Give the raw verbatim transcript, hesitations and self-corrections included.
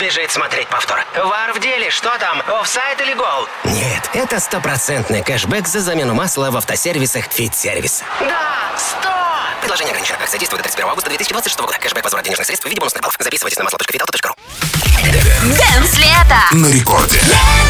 надлежит смотреть повтор. Вар в деле, что там, офсайд или гол? Нет, это стопроцентный кэшбэк за замену масла в автосервисах Фит-сервиса. Да, стоп! Предложение ограничено. Акция действует до тридцать первого августа две тысячи двадцать шестого года. Кэшбэк, возврат денежных средств в виде бонусных баллов. Записывайтесь на масло точка витал точка ру. Дэнс лето На рекорде.